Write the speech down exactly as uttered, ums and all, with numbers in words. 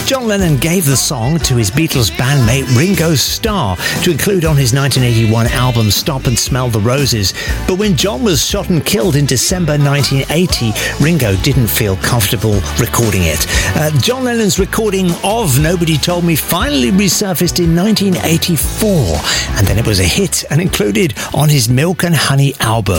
John Lennon gave the song to his Beatles bandmate Ringo Starr to include on his nineteen eighty-one album Stop and Smell the Roses. But when John was shot and killed in December nineteen eighty, Ringo didn't feel comfortable recording it. Uh, John Lennon's recording of Nobody Told Me finally resurfaced in nineteen eighty-four, and then it was a hit and included on his Milk and Honey album.